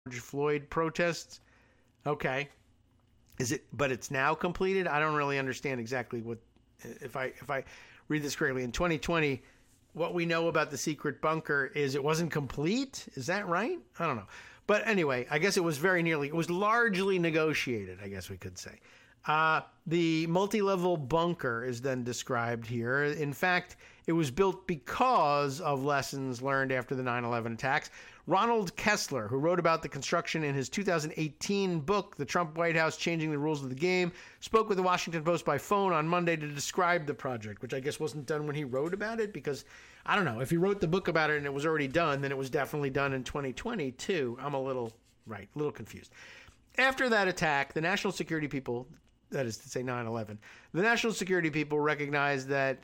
Floyd protests. Okay. But it's now completed? I don't really understand exactly what, if I read this correctly. In 2020, what we know about the secret bunker is it wasn't complete. Is that right? I don't know. But anyway, I guess it was largely negotiated, I guess we could say. The multi-level bunker is then described here. In fact, it was built because of lessons learned after the 9/11 attacks. Ronald Kessler, who wrote about the construction in his 2018 book, The Trump White House Changing the Rules of the Game, spoke with the Washington Post by phone on Monday to describe the project, which I guess wasn't done when he wrote about it, because, I don't know, if he wrote the book about it and it was already done, then it was definitely done in 2020 too. I'm a little confused. After that attack, the national security people, that is to say 9/11, the national security people recognized that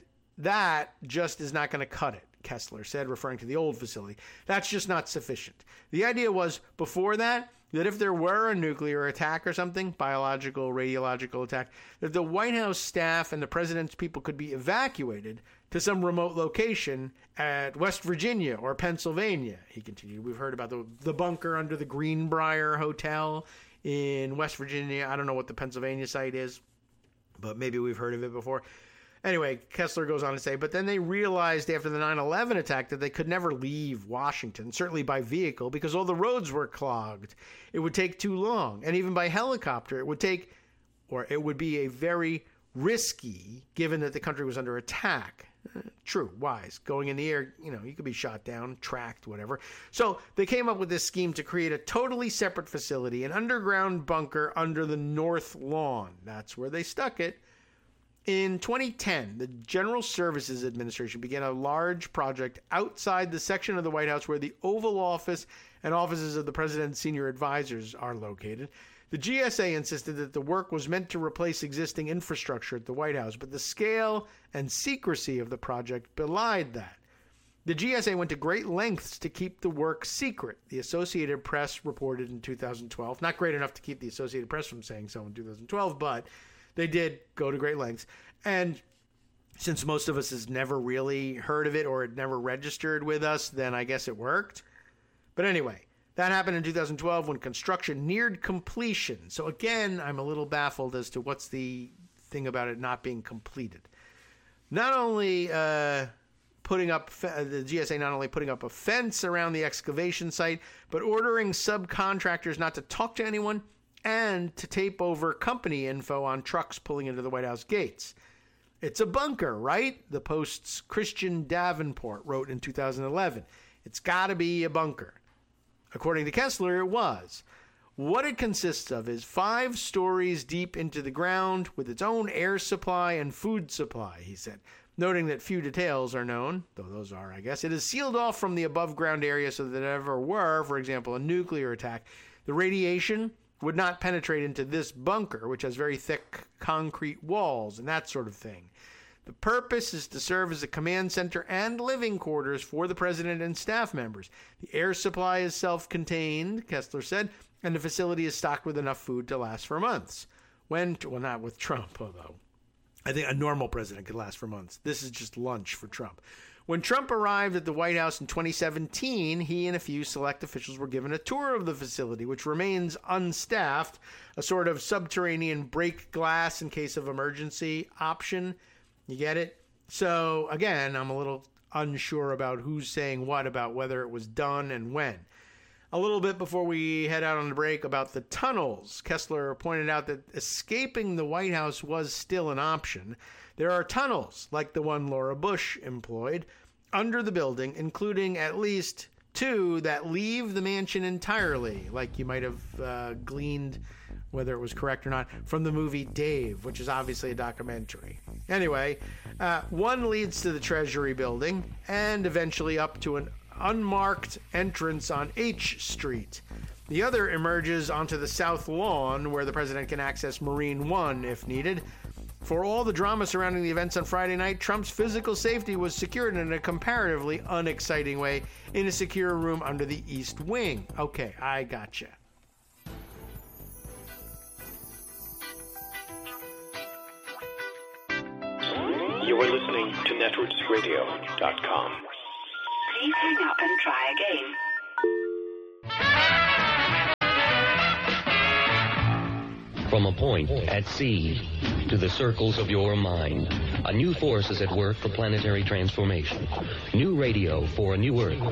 just is not going to cut it, Kessler said, referring to the old facility. That's just not sufficient. The idea was, before that if there were a nuclear attack or something, biological, radiological attack, that the White House staff and the president's people could be evacuated to some remote location at West Virginia or Pennsylvania, he continued. We've heard about the bunker under the Greenbrier Hotel in West Virginia. I don't know what the Pennsylvania site is, but maybe we've heard of it before. Anyway, Kessler goes on to say, but then they realized after the 9/11 attack that they could never leave Washington, certainly by vehicle, because all the roads were clogged. It would take too long. And even by helicopter, it would be a very risky, given that the country was under attack. True, wise. Going in the air, you could be shot down, tracked, whatever. So they came up with this scheme to create a totally separate facility, an underground bunker under the North Lawn. That's where they stuck it. In 2010, the General Services Administration began a large project outside the section of the White House where the Oval Office and offices of the president's senior advisors are located. The GSA insisted that the work was meant to replace existing infrastructure at the White House, but the scale and secrecy of the project belied that. The GSA went to great lengths to keep the work secret, the Associated Press reported in 2012. Not great enough to keep the Associated Press from saying so in 2012, but they did go to great lengths. And since most of us has never really heard of it or it never registered with us, then I guess it worked. But anyway, that happened in 2012 when construction neared completion. So again, I'm a little baffled as to what's the thing about it not being completed. Not only the GSA not only putting up a fence around the excavation site, but ordering subcontractors not to talk to anyone and to tape over company info on trucks pulling into the White House gates. It's a bunker, right? The Post's Christian Davenport wrote in 2011. It's got to be a bunker. According to Kessler, it was. What it consists of is 5 stories deep into the ground with its own air supply and food supply, he said, noting that few details are known, though those are, I guess. It is sealed off from the above-ground area so that if there ever were, for example, a nuclear attack, the radiation would not penetrate into this bunker, which has very thick concrete walls and that sort of thing. The purpose is to serve as a command center and living quarters for the president and staff members. The air supply is self-contained, Kessler said, and the facility is stocked with enough food to last for months. Not with Trump, although I think a normal president could last for months. This is just lunch for Trump. When Trump arrived at the White House in 2017, he and a few select officials were given a tour of the facility, which remains unstaffed, a sort of subterranean break glass in case of emergency option. You get it? So, again, I'm a little unsure about who's saying what about whether it was done and when. A little bit before we head out on the break about the tunnels, Kessler pointed out that escaping the White House was still an option. There are tunnels, like the one Laura Bush employed, under the building, including at least 2 that leave the mansion entirely, like you might have gleaned, whether it was correct or not, from the movie Dave, which is obviously a documentary. Anyway, one leads to the Treasury building and eventually up to an unmarked entrance on H Street. The other emerges onto the South Lawn, where the president can access Marine One if needed. For all the drama surrounding the events on Friday night, Trump's physical safety was secured in a comparatively unexciting way in a secure room under the East Wing. Okay, I gotcha. You are listening to netrootsradio.com. Please hang up and try again. From a point at sea to the circles of your mind, a new force is at work for planetary transformation. New radio for a new Earth.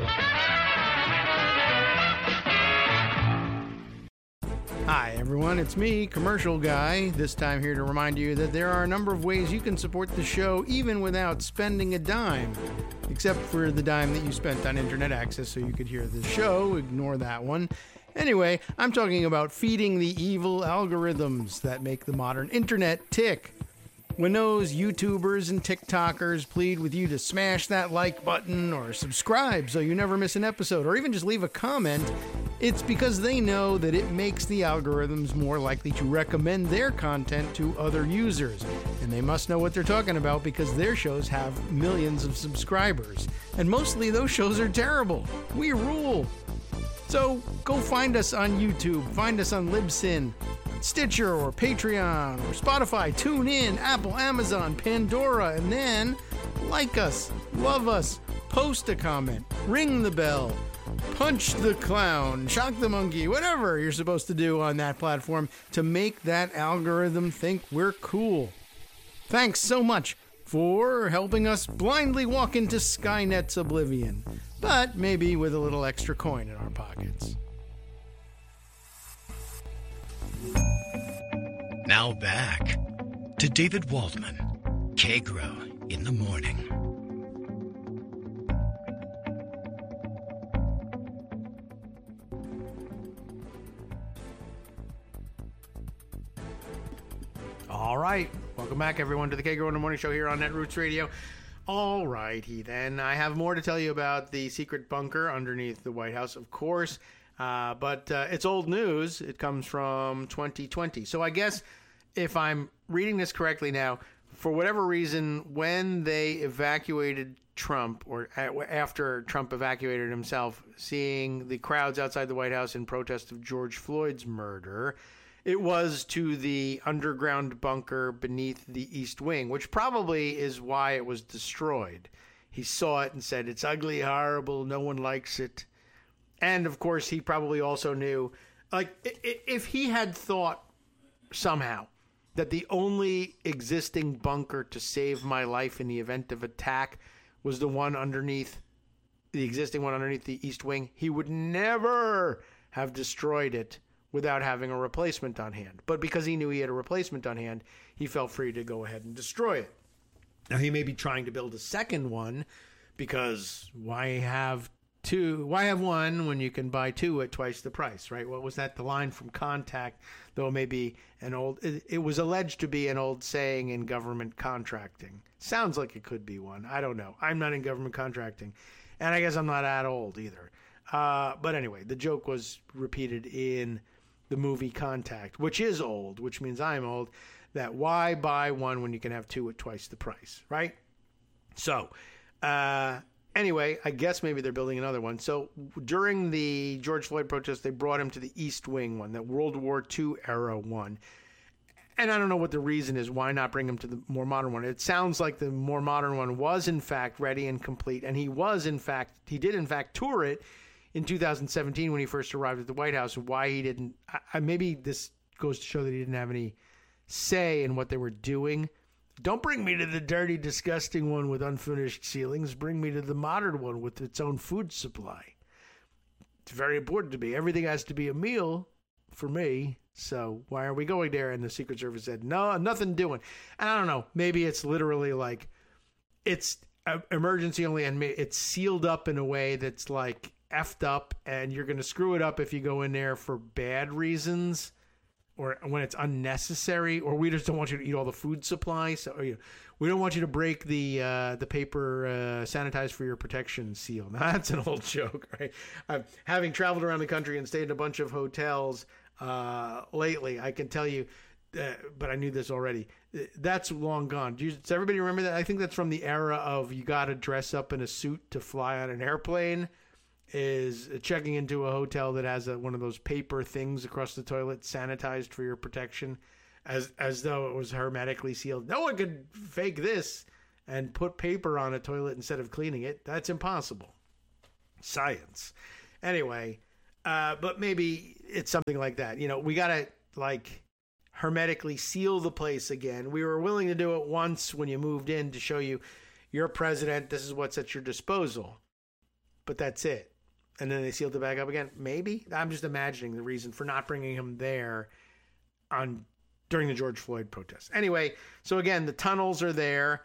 Hi everyone, it's me, Commercial Guy, this time here to remind you that there are a number of ways you can support the show even without spending a dime. Except for the dime that you spent on internet access so you could hear the show, ignore that one. Anyway, I'm talking about feeding the evil algorithms that make the modern internet tick. When those YouTubers and TikTokers plead with you to smash that like button or subscribe so you never miss an episode, or even just leave a comment, it's because they know that it makes the algorithms more likely to recommend their content to other users. And they must know what they're talking about because their shows have millions of subscribers. And mostly those shows are terrible. We rule. So go find us on YouTube, find us on Libsyn, Stitcher or Patreon or Spotify, TuneIn, Apple, Amazon, Pandora, and then like us, love us, post a comment, ring the bell, punch the clown, shock the monkey, whatever you're supposed to do on that platform to make that algorithm think we're cool. Thanks so much for helping us blindly walk into Skynet's oblivion, but maybe with a little extra coin in our pockets. Now back to David Waldman, Kagro in the Morning. All right, welcome back everyone to the Kagro in the Morning Show here on Netroots Radio. All righty then, I have more to tell you about the secret bunker underneath the White House, of course. But it's old news. It comes from 2020. So I guess if I'm reading this correctly now, for whatever reason, when they evacuated Trump, or after Trump evacuated himself, seeing the crowds outside the White House in protest of George Floyd's murder, it was to the underground bunker beneath the East Wing, which probably is why it was destroyed. He saw it and said, "It's ugly, horrible, no one likes it." And, of course, he probably also knew, like, if he had thought somehow that the only existing bunker to save my life in the event of attack was the one underneath, the existing one underneath the East Wing, he would never have destroyed it without having a replacement on hand. But because he knew he had a replacement on hand, he felt free to go ahead and destroy it. Now, he may be trying to build a second one because why have one when you can buy two at twice the price, right? What was that? The line from Contact, though it may be it was alleged to be an old saying in government contracting. Sounds like it could be one. I don't know. I'm not in government contracting, and I guess I'm not that old either. But anyway, the joke was repeated in the movie Contact, which is old, which means I'm old, that why buy one when you can have two at twice the price, right? So, anyway, I guess maybe they're building another one. So during the George Floyd protest, they brought him to the East Wing one, that World War II era one. And I don't know what the reason is. Why not bring him to the more modern one? It sounds like the more modern one was, in fact, ready and complete. And he did, in fact, tour it in 2017 when he first arrived at the White House. Why he didn't, maybe this goes to show that he didn't have any say in what they were doing. Don't bring me to the dirty, disgusting one with unfinished ceilings. Bring me to the modern one with its own food supply. It's very important to me. Everything has to be a meal for me. So why are we going there? And the Secret Service said, no, nothing doing. And I don't know. Maybe it's literally like it's emergency only, and it's sealed up in a way that's like effed up, and you're going to screw it up if you go in there for bad reasons, or when it's unnecessary, or we just don't want you to eat all the food supply. So we don't want you to break the paper sanitized for your protection seal. Now, that's an old joke, right? Having traveled around the country and stayed in a bunch of hotels lately, I can tell you, but I knew this already, that's long gone. Does everybody remember that? I think that's from the era of you got to dress up in a suit to fly on an airplane. Is checking into a hotel that has one of those paper things across the toilet, sanitized for your protection, as though it was hermetically sealed. No one could fake this and put paper on a toilet instead of cleaning it. That's impossible. Science. Anyway, but maybe it's something like that. You know, we got to like hermetically seal the place again. We were willing to do it once when you moved in to show you you're president, this is what's at your disposal. But that's it. And then they sealed it back up again. Maybe. I'm just imagining the reason for not bringing him there during the George Floyd protests. Anyway, so again, the tunnels are there.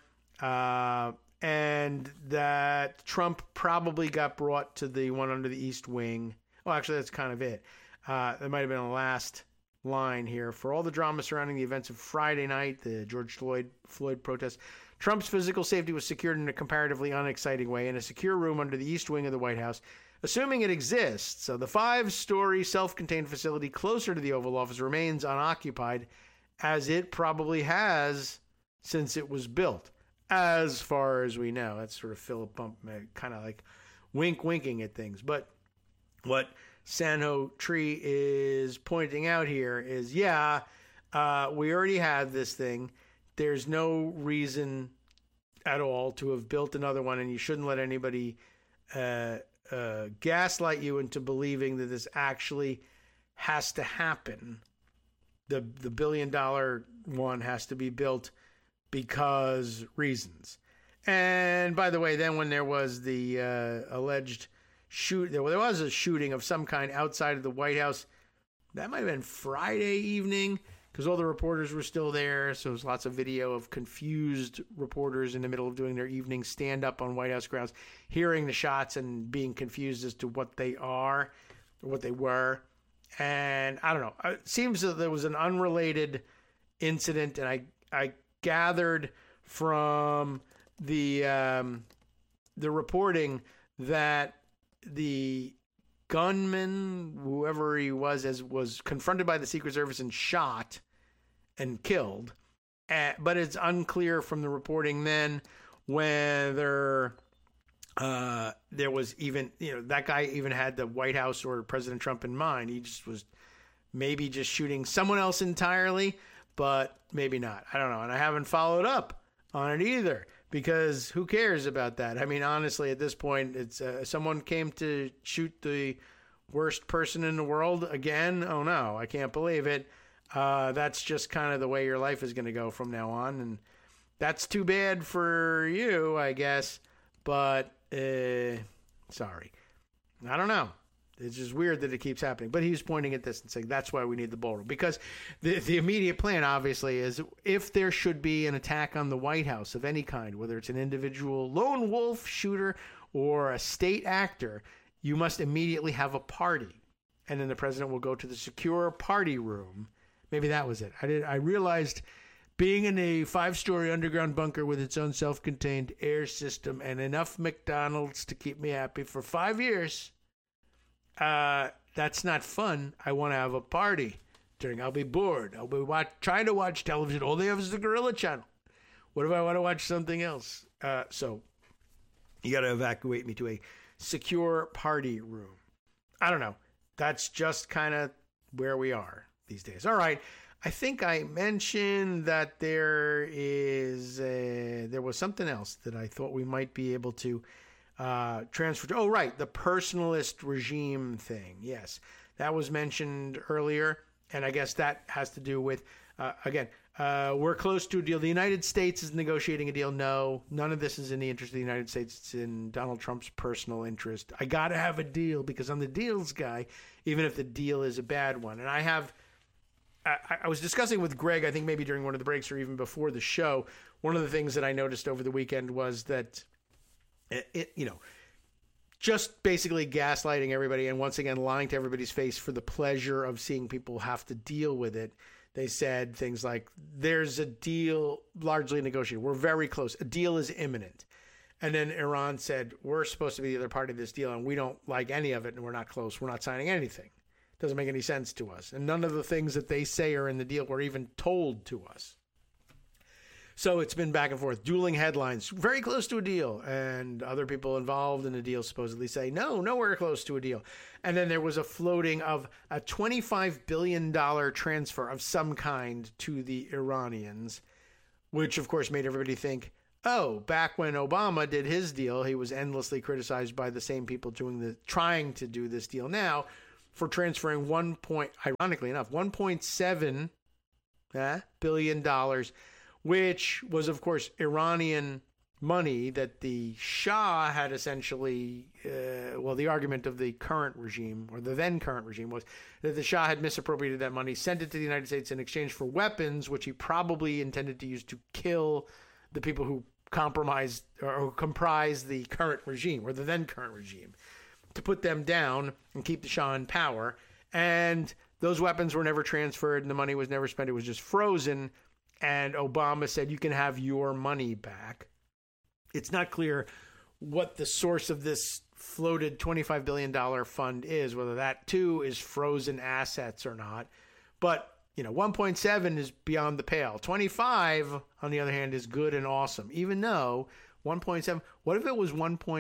And that Trump probably got brought to the one under the East Wing. Oh, actually, that's kind of it. There might have been a last line here. For all the drama surrounding the events of Friday night, the George Floyd protest, Trump's physical safety was secured in a comparatively unexciting way in a secure room under the East Wing of the White House, assuming it exists. So the 5-story self-contained facility closer to the Oval Office remains unoccupied, as it probably has since it was built, as far as we know. That's sort of Philip Bump, kind of like winking at things. But what Sanho Tree is pointing out here is, we already have this thing. There's no reason at all to have built another one, and you shouldn't let anybody gaslight you into believing that this actually has to happen. The $1 billion one has to be built because reasons. And by the way, then when there was the alleged there was a shooting of some kind outside of the White House. That might have been Friday evening because all the reporters were still there. So there's lots of video of confused reporters in the middle of doing their evening stand-up on White House grounds, hearing the shots and being confused as to what they are or what they were. And I don't know. It seems that there was an unrelated incident, and I gathered from the reporting that the gunman, whoever he was confronted by the Secret Service and shot and killed. But it's unclear from the reporting then whether there was even, that guy even had the White House or President Trump in mind. He just was maybe just shooting someone else entirely, but maybe not. I don't know. And I haven't followed up on it either, because who cares about that? I mean, honestly, at this point, it's someone came to shoot the worst person in the world again. Oh no, I can't believe it. That's just kind of the way your life is going to go from now on. And that's too bad for you, I guess. But, sorry. I don't know. It's just weird that it keeps happening. But he's pointing at this and saying that's why we need the ballroom. Because the immediate plan, obviously, is if there should be an attack on the White House of any kind, whether it's an individual lone wolf shooter or a state actor, you must immediately have a party. And then the president will go to the secure party room. Maybe that was it. I realized being in a 5-story underground bunker with its own self-contained air system and enough McDonald's to keep me happy for 5 years, that's not fun. I want to have a party. I'll be bored. I'll be trying to watch television. All they have is the Gorilla Channel. What if I want to watch something else? So you got to evacuate me to a secure party room. I don't know. That's just kind of where we are these days. All right. I think I mentioned that there was something else that I thought we might be able to transfer to. Oh, right. The personalist regime thing. Yes. That was mentioned earlier. And I guess that has to do with, we're close to a deal. The United States is negotiating a deal. No, none of this is in the interest of the United States. It's in Donald Trump's personal interest. I got to have a deal because I'm the deals guy, even if the deal is a bad one. And I was discussing with Greg, I think maybe during one of the breaks or even before the show, one of the things that I noticed over the weekend was that just basically gaslighting everybody and once again lying to everybody's face for the pleasure of seeing people have to deal with it. They said things like, there's a deal largely negotiated. We're very close. A deal is imminent. And then Iran said, we're supposed to be the other part of this deal and we don't like any of it and we're not close. We're not signing anything. Doesn't make any sense to us. And none of the things that they say are in the deal were even told to us. So it's been back and forth, dueling headlines, very close to a deal. And other people involved in the deal supposedly say, no, nowhere close to a deal. And then there was a floating of a $25 billion transfer of some kind to the Iranians, which of course made everybody think, oh, back when Obama did his deal, he was endlessly criticized by the same people trying to do this deal now for transferring ironically enough, $1.7 billion, which was, of course, Iranian money that the Shah had essentially, the argument of the current regime, or the then current regime, was that the Shah had misappropriated that money, sent it to the United States in exchange for weapons, which he probably intended to use to kill the people who compromised or comprise the current regime, or the then current regime, to put them down and keep the Shah in power. And those weapons were never transferred and the money was never spent. It was just frozen. And Obama said, you can have your money back. It's not clear what the source of this floated $25 billion fund is, whether that too is frozen assets or not. But, 1.7 is beyond the pale. 25, on the other hand, is good and awesome, even though 1.7, what if it was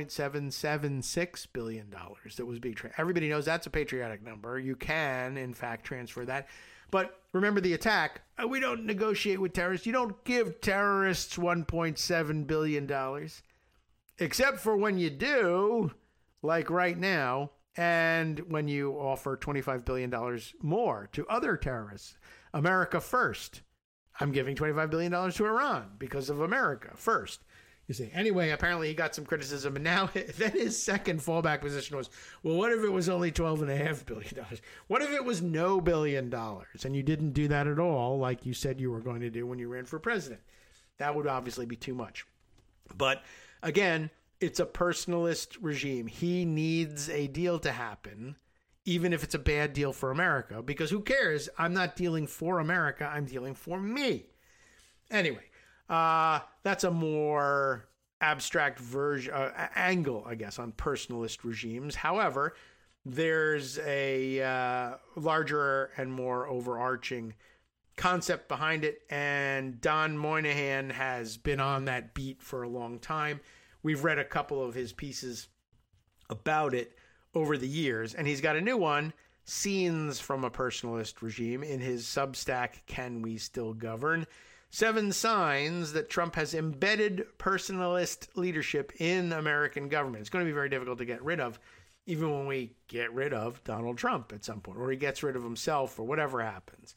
$1.776 billion that was being transferred? Everybody knows that's a patriotic number. You can, in fact, transfer that. But remember the attack. We don't negotiate with terrorists. You don't give terrorists $1.7 billion, except for when you do, like right now, and when you offer $25 billion more to other terrorists. America first. I'm giving $25 billion to Iran because of America first. You see. Anyway, apparently he got some criticism, and now then his second fallback position was, well, what if it was only $12.5 billion? What if it was no $1 billion, and you didn't do that at all, like you said you were going to do when you ran for president? That would obviously be too much. But again, it's a personalist regime. He needs a deal to happen, even if it's a bad deal for America, because who cares? I'm not dealing for America. I'm dealing for me. Anyway. That's a more abstract version, angle, I guess, on personalist regimes. However, there's a larger and more overarching concept behind it, and Don Moynihan has been on that beat for a long time. We've read a couple of his pieces about it over the years, and he's got a new one, Scenes from a Personalist Regime, in his Substack, Can We Still Govern? 7 signs that Trump has embedded personalist leadership in American government. It's going to be very difficult to get rid of, even when we get rid of Donald Trump at some point, or he gets rid of himself, or whatever happens.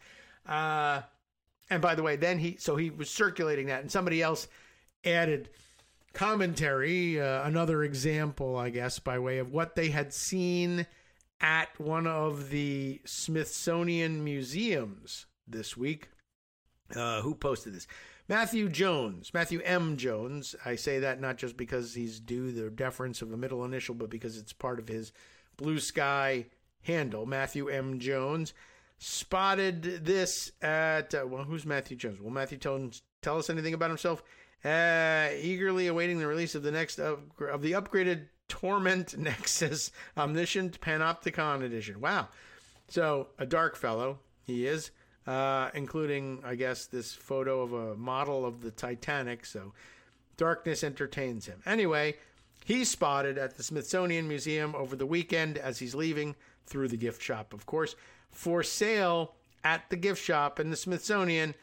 And by the way, then he was circulating that, and somebody else added commentary, another example, I guess, by way of what they had seen at one of the Smithsonian museums this week. Who posted this? Matthew M. Jones. I say that not just because he's due the deference of a middle initial, but because it's part of his Blue Sky handle. Matthew M. Jones spotted this at, who's Matthew Jones? Will Matthew tell us anything about himself? Eagerly awaiting the release of the next of the upgraded Torment Nexus Omniscient Panopticon Edition. Wow. So, a dark fellow he is. Including, I guess, this photo of a model of the Titanic, so darkness entertains him. Anyway, he's spotted at the Smithsonian Museum over the weekend as he's leaving through the gift shop, of course, for sale at the gift shop in the Smithsonian,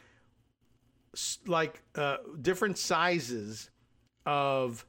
like different sizes of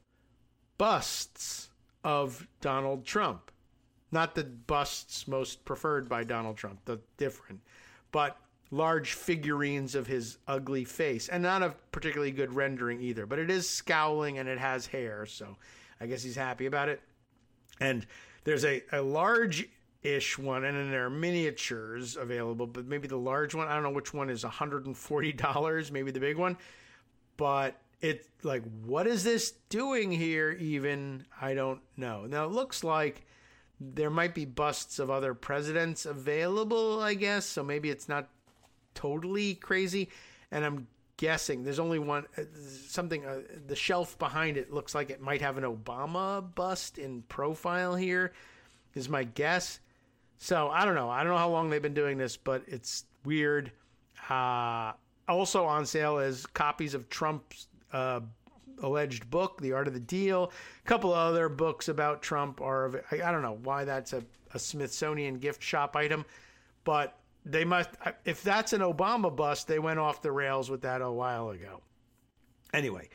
busts of Donald Trump. Not the busts most preferred by Donald Trump, the different, but large figurines of his ugly face, and not a particularly good rendering either, but it is scowling and it has hair, so I guess he's happy about it. And there's a large-ish one, and then there are miniatures available, but maybe the large one, I don't know which one is $140, maybe the big one, but it's like, what is this doing here even? I don't know. Now, it looks like there might be busts of other presidents available, I guess, so maybe it's not totally crazy, and I'm guessing there's only one, the shelf behind it looks like it might have an Obama bust in profile here, is my guess. So I don't know how long they've been doing this, but it's weird. Also on sale is copies of Trump's alleged book, The Art of the Deal. A couple of other books about Trump are, I don't know why that's a Smithsonian gift shop item, but they must, if that's an Obama bust, they went off the rails with that a while ago. Anyway,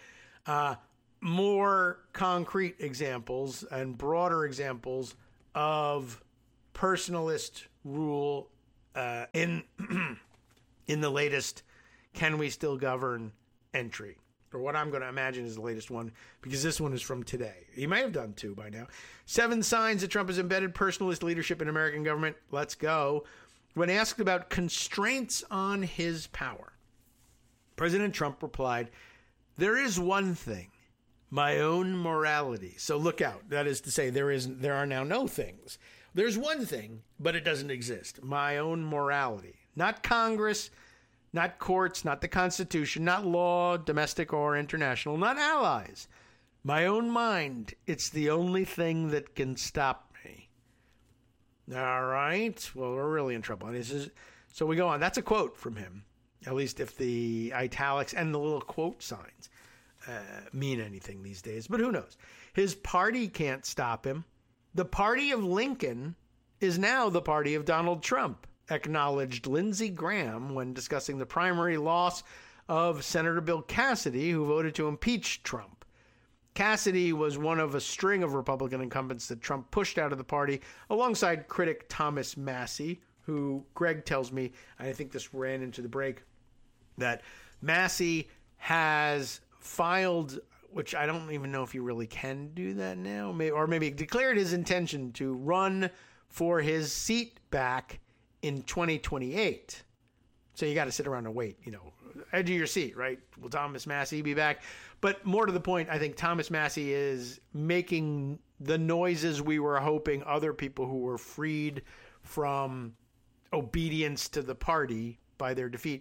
more concrete examples and broader examples of personalist rule in the latest Can we still govern entry? Or what I'm going to imagine is the latest one, because this one is from today. He may have done 2 by now. 7 signs that Trump has embedded personalist leadership in American government. Let's go. When asked about constraints on his power, President Trump replied, "There is one thing, my own morality." So look out. That is to say, there are now no things. There's one thing, but it doesn't exist. My own morality. Not Congress, not courts, not the Constitution, not law, domestic or international, not allies. My own mind. It's the only thing that can stop me. All right. Well, we're really in trouble. So we go on. That's a quote from him, at least if the italics and the little quote signs mean anything these days. But who knows? His party can't stop him. The party of Lincoln is now the party of Donald Trump, acknowledged Lindsey Graham when discussing the primary loss of Senator Bill Cassidy, who voted to impeach Trump. Cassidy was one of a string of Republican incumbents that Trump pushed out of the party alongside critic Thomas Massie, who Greg tells me, and I think this ran into the break, that Massie has filed, which I don't even know if he really can do that now, or maybe declared his intention to run for his seat back in 2028. So you got to sit around and wait, edge of your seat, right? Will Thomas Massie be back? But more to the point, I think Thomas Massie is making the noises we were hoping other people who were freed from obedience to the party by their defeat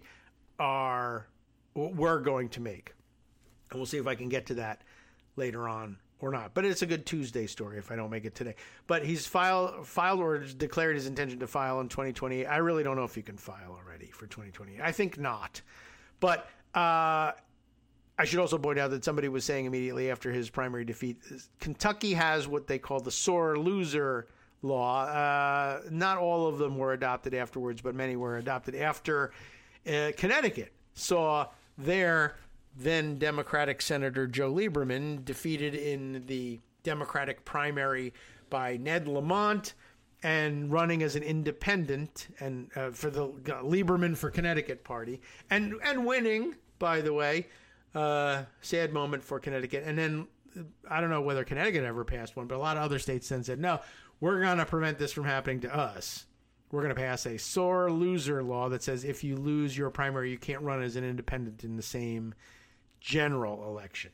were going to make. And we'll see if I can get to that later on or not. But it's a good Tuesday story if I don't make it today. But he's filed or declared his intention to file in 2020. I really don't know if you can file already for 2020. I think not. But I should also point out that somebody was saying immediately after his primary defeat, Kentucky has what they call the sore loser law. Not all of them were adopted afterwards, but many were adopted after Connecticut saw their then Democratic Senator Joe Lieberman defeated in the Democratic primary by Ned Lamont and running as an independent and for the Lieberman for Connecticut party and winning, by the way. Sad moment for Connecticut. And then I don't know whether Connecticut ever passed one, but a lot of other states then said, no, we're going to prevent this from happening to us. We're going to pass a sore loser law that says if you lose your primary, you can't run as an independent in the same general election.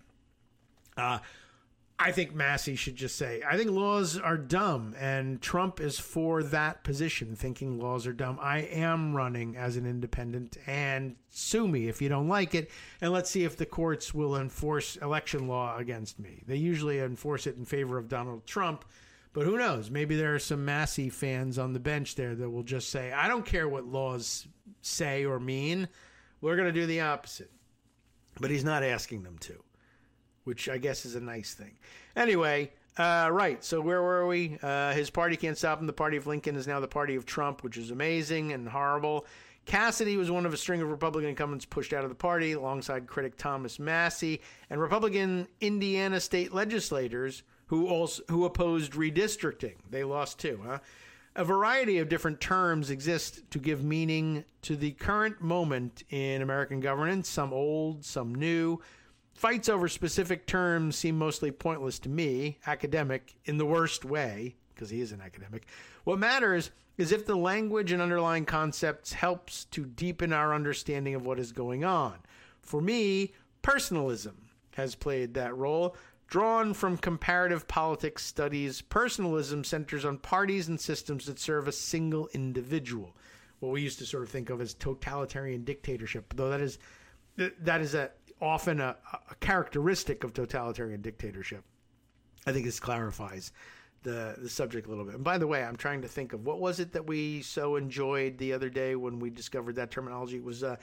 I think Massie should just say, I think laws are dumb, and Trump is for that position, thinking laws are dumb. I am running as an independent, and sue me if you don't like it, and let's see if the courts will enforce election law against me. They usually enforce it in favor of Donald Trump, but who knows? Maybe there are some Massie fans on the bench there that will just say, I don't care what laws say or mean. We're going to do the opposite. But he's not asking them to, which I guess is a nice thing. Anyway, right, so where were we? His party can't stop him. The party of Lincoln is now the party of Trump, which is amazing and horrible. Cassidy was one of a string of Republican incumbents pushed out of the party alongside critic Thomas Massie and Republican Indiana state legislators who opposed redistricting. They lost too, huh? A variety of different terms exist to give meaning to the current moment in American governance, some old, some new. Fights over specific terms seem mostly pointless to me, academic, in the worst way, because he is an academic. What matters is if the language and underlying concepts helps to deepen our understanding of what is going on. For me, personalism has played that role. Drawn from comparative politics studies, personalism centers on parties and systems that serve a single individual. What we used to sort of think of as totalitarian dictatorship, though that is often a characteristic of totalitarian dictatorship. I think this clarifies the subject a little bit. And by the way, I'm trying to think of what was it that we so enjoyed the other day when we discovered that terminology. It was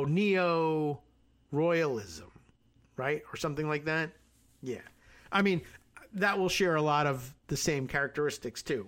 neo-royalism, right? Or something like that. Yeah. I mean, that will share a lot of the same characteristics too.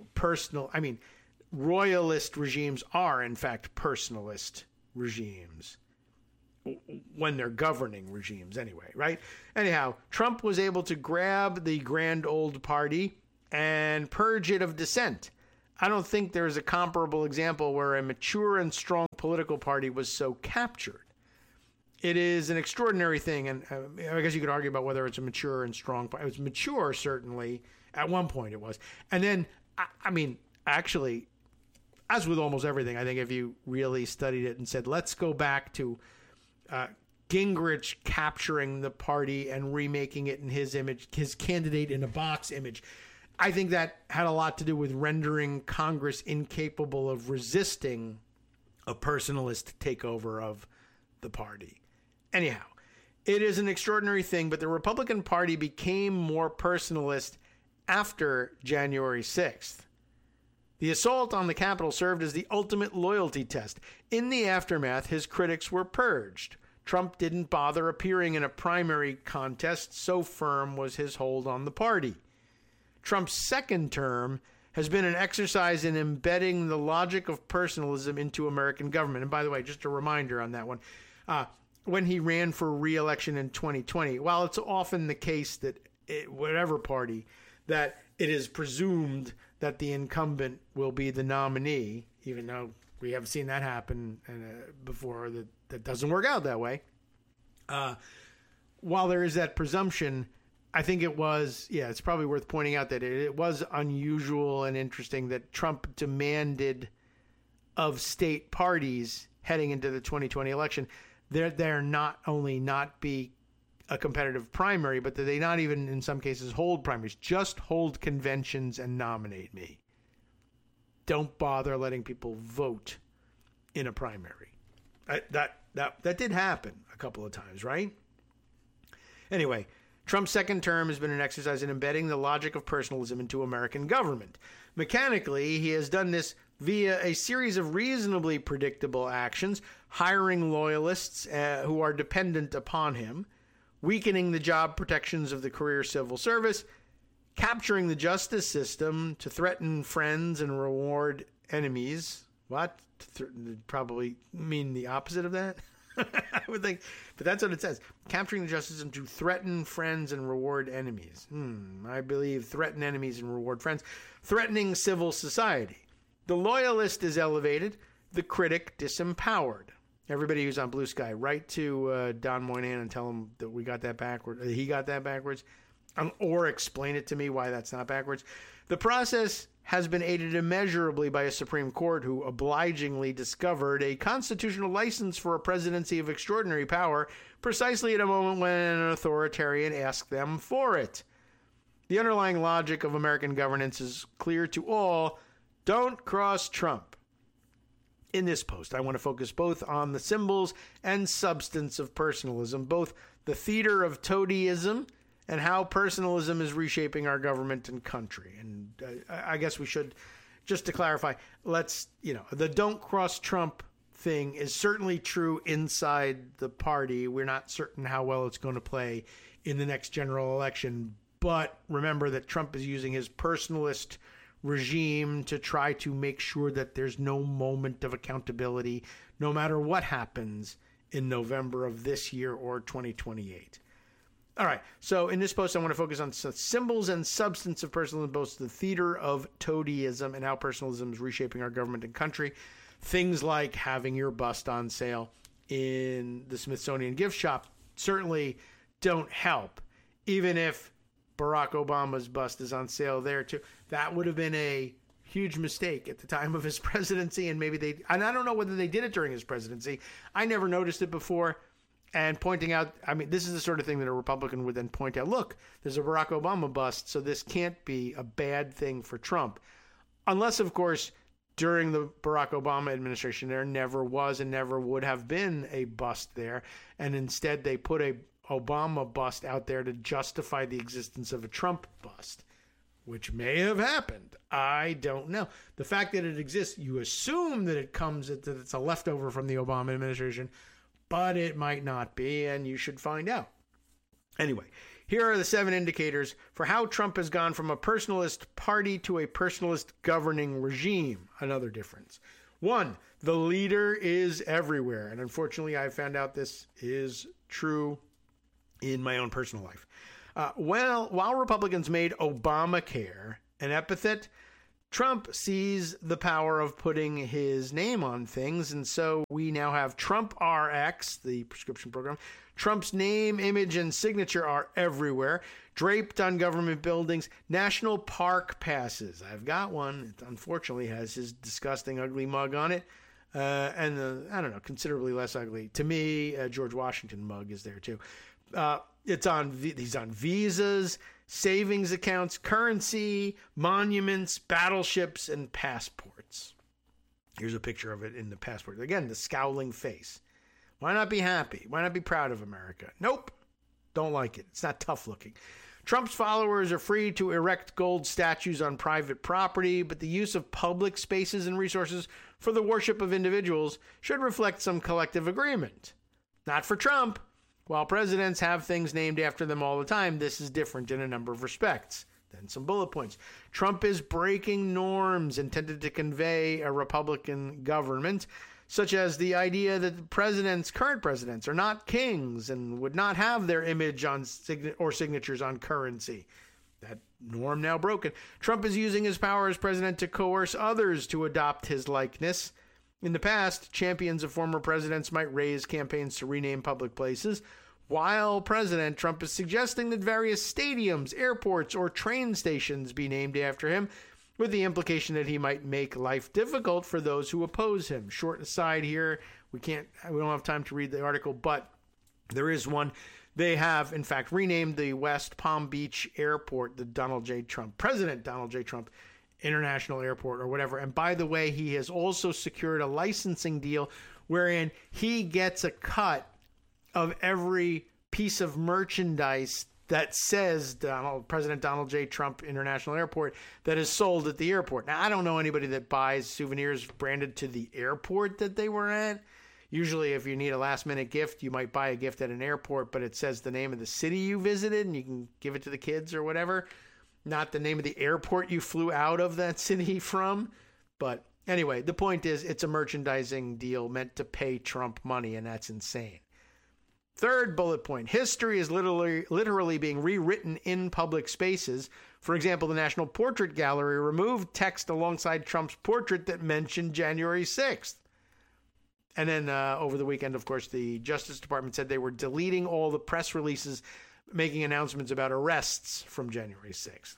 Royalist regimes are in fact personalist regimes when they're governing regimes anyway, right? Anyhow, Trump was able to grab the grand old party and purge it of dissent. I don't think there's a comparable example where a mature and strong political party was so captured. It is an extraordinary thing, and I guess you could argue about whether it's a mature and strong party. It was mature, certainly. At one point it was. And then, I mean, actually, as with almost everything, I think if you really studied it and said, let's go back to Gingrich capturing the party and remaking it in his image, his candidate in a box image, I think that had a lot to do with rendering Congress incapable of resisting a personalist takeover of the party. Anyhow, it is an extraordinary thing, but the Republican Party became more personalist after January 6th. The assault on the Capitol served as the ultimate loyalty test. In the aftermath, his critics were purged. Trump didn't bother appearing in a primary contest, so firm was his hold on the party. Trump's second term has been an exercise in embedding the logic of personalism into American government. And by the way, just a reminder on that one. When he ran for re-election in 2020, while it's often the case that whatever party, that it is presumed that the incumbent will be the nominee, even though we have seen that happen before, that doesn't work out that way. While there is that presumption, I think it was, it's probably worth pointing out that it was unusual and interesting that Trump demanded of state parties heading into the 2020 election they're not only not be a competitive primary, but that they not even in some cases hold primaries, just hold conventions and nominate me. Don't bother letting people vote in a primary. That did happen a couple of times, right? Anyway, Trump's second term has been an exercise in embedding the logic of personalism into American government. Mechanically, he has done this via a series of reasonably predictable actions, hiring loyalists who are dependent upon him, weakening the job protections of the career civil service, capturing the justice system to threaten friends and reward enemies. What? Probably mean the opposite of that? I would think, but that's what it says. Capturing the justice system to threaten friends and reward enemies. I believe threaten enemies and reward friends. Threatening civil society. The loyalist is elevated, the critic disempowered. Everybody who's on Blue Sky, write to Don Moynihan and tell him that we got that backwards. He got that backwards. Or explain it to me why that's not backwards. The process has been aided immeasurably by a Supreme Court who obligingly discovered a constitutional license for a presidency of extraordinary power precisely at a moment when an authoritarian asked them for it. The underlying logic of American governance is clear to all. Don't cross Trump. In this post, I want to focus both on the symbols and substance of personalism, both the theater of toadyism and how personalism is reshaping our government and country. And I guess we should, just to clarify, the don't cross Trump thing is certainly true inside the party. We're not certain how well it's going to play in the next general election. But remember that Trump is using his personalist regime to try to make sure that there's no moment of accountability, no matter what happens in November of this year or 2028. All right, so in this post, I want to focus on symbols and substance of personalism, both the theater of toadyism and how personalism is reshaping our government and country. Things like having your bust on sale in the Smithsonian gift shop certainly don't help, even if Barack Obama's bust is on sale there too. That would have been a huge mistake at the time of his presidency, and I don't know whether they did it during his presidency. I never noticed it before. And pointing out, this is the sort of thing that a Republican would then point out, look, there's a Barack Obama bust, so this can't be a bad thing for Trump. Unless, of course, during the Barack Obama administration, there never was and never would have been a bust there. And instead, they put a Obama bust out there to justify the existence of a Trump bust, which may have happened. I don't know. The fact that it exists, you assume that that it's a leftover from the Obama administration, but it might not be, and you should find out. Anyway, here are the 7 indicators for how Trump has gone from a personalist party to a personalist governing regime. Another difference. 1, the leader is everywhere. And unfortunately, I found out this is true in my own personal life. While Republicans made Obamacare an epithet, Trump sees the power of putting his name on things, and so we now have Trump RX, the prescription program. Trump's name, image, and signature are everywhere, draped on government buildings. National park passes. I've got one. It unfortunately has his disgusting, ugly mug on it. And the, I don't know, considerably less ugly. To me, George Washington mug is there too. He's on visas, savings accounts, currency, monuments, battleships, and passports. Here's a picture of it in the passport. Again, the scowling face. Why not be happy? Why not be proud of America? Nope. Don't like it. It's not tough looking. Trump's followers are free to erect gold statues on private property, but the use of public spaces and resources for the worship of individuals should reflect some collective agreement. Not for Trump. While presidents have things named after them all the time, this is different in a number of respects. Then some bullet points. Trump is breaking norms intended to convey a Republican government, such as the idea that current presidents are not kings and would not have their image on or signatures on currency. That norm now broken. Trump is using his power as president to coerce others to adopt his likeness. In the past, champions of former presidents might raise campaigns to rename public places. While president, Trump is suggesting that various stadiums, airports, or train stations be named after him, with the implication that he might make life difficult for those who oppose him. Short aside here, we don't have time to read the article, but there is one. They have, in fact, renamed the West Palm Beach Airport the President Donald J. Trump International Airport or whatever. And by the way, he has also secured a licensing deal wherein he gets a cut of every piece of merchandise that says President Donald J. Trump International Airport that is sold at the airport. Now, I don't know anybody that buys souvenirs branded to the airport that they were at. Usually, if you need a last-minute gift, you might buy a gift at an airport, but it says the name of the city you visited, and you can give it to the kids or whatever. Not the name of the airport you flew out of that city from. But anyway, the point is it's a merchandising deal meant to pay Trump money, and that's insane. Third bullet point, history is literally being rewritten in public spaces. For example, the National Portrait Gallery removed text alongside Trump's portrait that mentioned January 6th. And then over the weekend, of course, the Justice Department said they were deleting all the press releases making announcements about arrests from January 6th.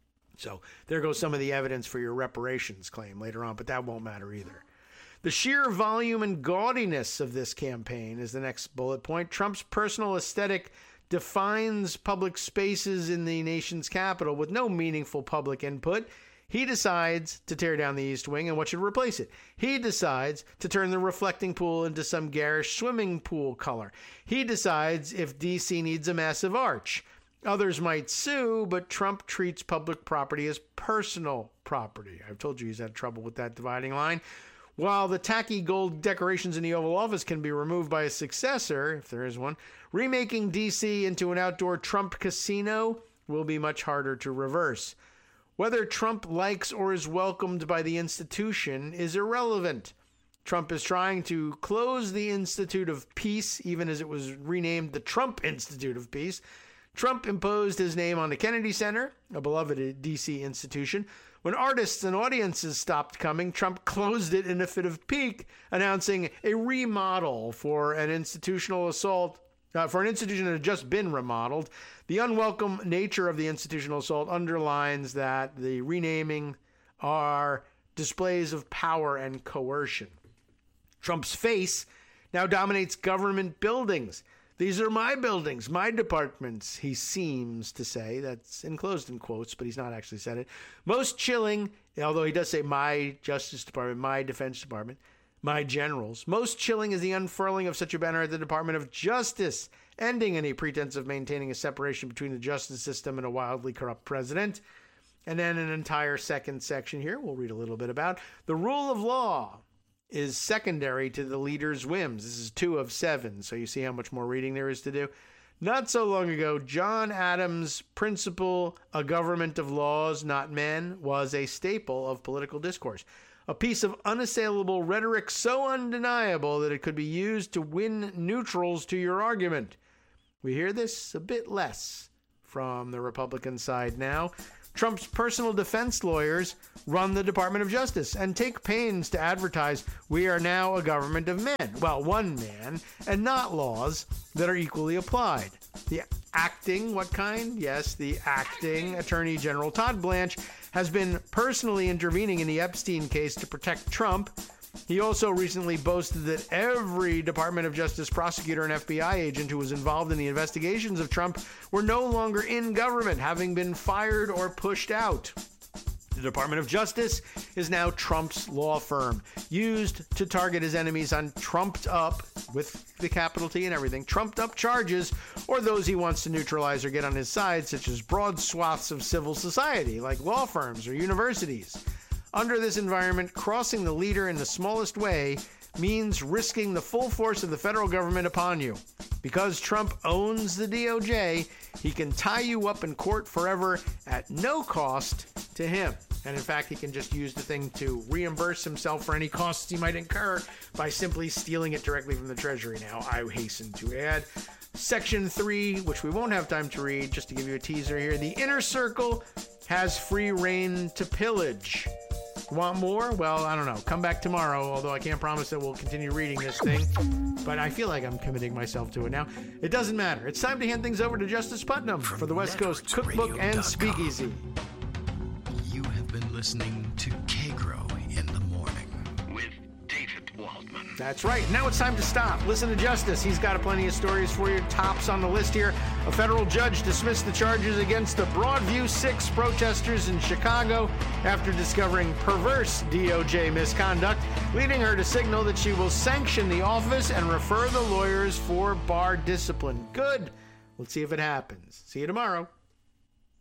So there goes some of the evidence for your reparations claim later on, but that won't matter either. The sheer volume and gaudiness of this campaign is the next bullet point. Trump's personal aesthetic defines public spaces in the nation's capital with no meaningful public input. He decides to tear down the East Wing, and what should replace it? He decides to turn the reflecting pool into some garish swimming pool color. He decides if D.C. needs a massive arch. Others might sue, but Trump treats public property as personal property. I've told you he's had trouble with that dividing line. While the tacky gold decorations in the Oval Office can be removed by a successor, if there is one, remaking D.C. into an outdoor Trump casino will be much harder to reverse. Whether Trump likes or is welcomed by the institution is irrelevant. Trump is trying to close the Institute of Peace, even as it was renamed the Trump Institute of Peace. Trump imposed his name on the Kennedy Center, a beloved D.C. institution. When artists and audiences stopped coming, Trump closed it in a fit of pique, announcing a remodel for an institutional assault. For an institution that had just been remodeled. The unwelcome nature of the institutional assault underlines that the renaming are displays of power and coercion. Trump's face now dominates government buildings. These are my buildings, my departments, he seems to say. That's enclosed in quotes, but he's not actually said it. Most chilling, although he does say my Justice Department, my Defense Department, my generals. Most chilling is the unfurling of such a banner at the Department of Justice, ending any pretense of maintaining a separation between the justice system and a wildly corrupt president. And then an entire second section here we'll read a little bit about. The rule of law is secondary to the leader's whims. This is 2 of 7, so you see how much more reading there is to do. Not so long ago, John Adams' principle, a government of laws, not men, was a staple of political discourse. A piece of unassailable rhetoric so undeniable that it could be used to win neutrals to your argument. We hear this a bit less from the Republican side now. Trump's personal defense lawyers run the Department of Justice and take pains to advertise we are now a government of men. Well, one man, and not laws that are equally applied. The acting, what kind? Yes, the acting Attorney General Todd Blanche has been personally intervening in the Epstein case to protect Trump. He also recently boasted that every Department of Justice prosecutor and FBI agent who was involved in the investigations of Trump were no longer in government, having been fired or pushed out. The Department of Justice is now Trump's law firm, used to target his enemies on trumped up, with the capital T and everything, trumped up charges, or those he wants to neutralize or get on his side, such as broad swaths of civil society, like law firms or universities. Under this environment, crossing the leader in the smallest way means risking the full force of the federal government upon you. Because Trump owns the DOJ, he can tie you up in court forever at no cost to him. And in fact, he can just use the thing to reimburse himself for any costs he might incur by simply stealing it directly from the Treasury. Now, I hasten to add, Section 3, which we won't have time to read, just to give you a teaser here, the inner circle has free reign to pillage. Want more? Well, I don't know. Come back tomorrow, although I can't promise that we'll continue reading this thing. But I feel like I'm committing myself to it now. It doesn't matter. It's time to hand things over to Justice Putnam for the West Coast Cookbook and Speakeasy. You have been listening to K-Grow in the Morning with David Waldman. That's right. Now it's time to stop. Listen to Justice. He's got plenty of stories for you. Tops on the list here. A federal judge dismissed the charges against the Broadview 6 protesters in Chicago after discovering perverse DOJ misconduct, leading her to signal that she will sanction the office and refer the lawyers for bar discipline. Good. Let's see if it happens. See you tomorrow.